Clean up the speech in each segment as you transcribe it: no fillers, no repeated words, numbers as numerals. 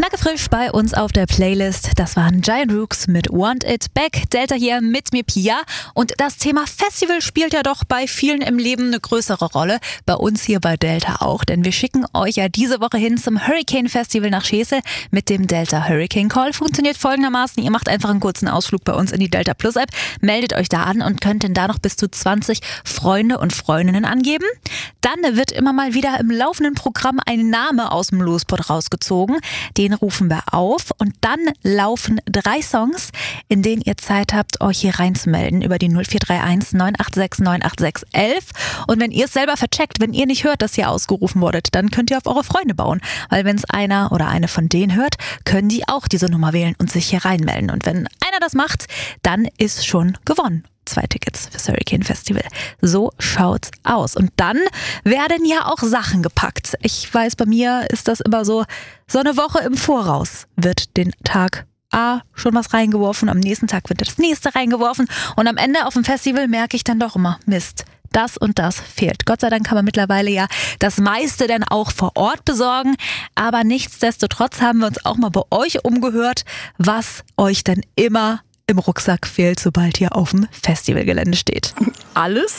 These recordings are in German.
Knackefrisch bei uns auf der Playlist. Das waren Giant Rooks mit Want It Back. Delta hier mit mir, Pia. Und das Thema Festival spielt ja doch bei vielen im Leben eine größere Rolle. Bei uns hier bei Delta auch. Denn wir schicken euch ja diese Woche hin zum Hurricane Festival nach Schesel mit dem Delta Hurricane Call. Funktioniert folgendermaßen. Ihr macht einfach einen kurzen Ausflug bei uns in die Delta Plus App, meldet euch da an und könnt dann da noch bis zu 20 Freunde und Freundinnen angeben. Dann wird immer mal wieder im laufenden Programm ein Name aus dem Lospot rausgezogen. Den rufen wir auf und dann laufen 3 Songs, in denen ihr Zeit habt, euch hier reinzumelden über die 0431 986 986 11. Und wenn ihr es selber vercheckt, wenn ihr nicht hört, dass ihr ausgerufen wurdet, dann könnt ihr auf eure Freunde bauen. Weil wenn es einer oder eine von denen hört, können die auch diese Nummer wählen und sich hier reinmelden. Und wenn einer das macht, dann ist schon gewonnen. 2 Tickets fürs Hurricane Festival. So schaut's aus. Und dann werden ja auch Sachen gepackt. Ich weiß, bei mir ist das immer so eine Woche im Voraus wird den Tag A schon was reingeworfen, am nächsten Tag wird das nächste reingeworfen und am Ende auf dem Festival merke ich dann doch immer, Mist, das und das fehlt. Gott sei Dank kann man mittlerweile ja das meiste dann auch vor Ort besorgen, aber nichtsdestotrotz haben wir uns auch mal bei euch umgehört, was euch denn immer im Rucksack fehlt, sobald ihr auf dem Festivalgelände steht. Alles?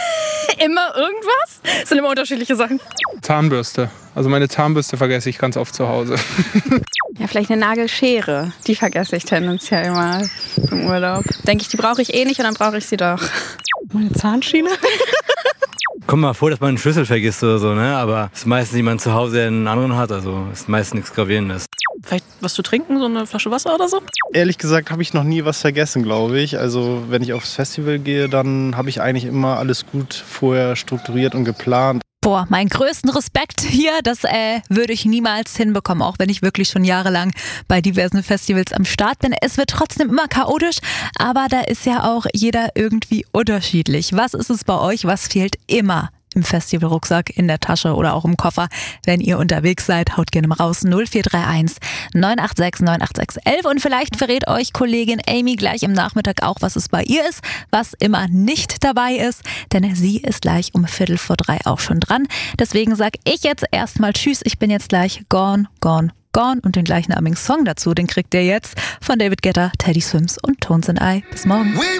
Immer irgendwas? Das sind immer unterschiedliche Sachen. Zahnbürste. Also meine Zahnbürste vergesse ich ganz oft zu Hause. Ja, vielleicht eine Nagelschere. Die vergesse ich tendenziell immer im Urlaub. Denke ich, die brauche ich eh nicht und dann brauche ich sie doch. Meine Zahnschiene? Kommt mal vor, dass man einen Schlüssel vergisst oder so, ne? Aber es ist meistens jemand zu Hause, der einen anderen hat. Also ist meistens nichts Gravierendes. Vielleicht was zu trinken, so eine Flasche Wasser oder so? Ehrlich gesagt habe ich noch nie was vergessen, glaube ich. Also wenn ich aufs Festival gehe, dann habe ich eigentlich immer alles gut vorher strukturiert und geplant. Boah, meinen größten Respekt hier, das würde ich niemals hinbekommen, auch wenn ich wirklich schon jahrelang bei diversen Festivals am Start bin. Es wird trotzdem immer chaotisch, aber da ist ja auch jeder irgendwie unterschiedlich. Was ist es bei euch? Was fehlt immer im Festivalrucksack, in der Tasche oder auch im Koffer? Wenn ihr unterwegs seid, haut gerne mal raus. 0431 986 986 11 und vielleicht verrät euch Kollegin Amy gleich im Nachmittag auch, was es bei ihr ist, was immer nicht dabei ist, denn sie ist gleich um 2:45 auch schon dran. Deswegen sag ich jetzt erstmal Tschüss, ich bin jetzt gleich gone und den gleichnamigen Song dazu, den kriegt ihr jetzt von David Guetta, Teddy Swims und Tones and I. Bis morgen.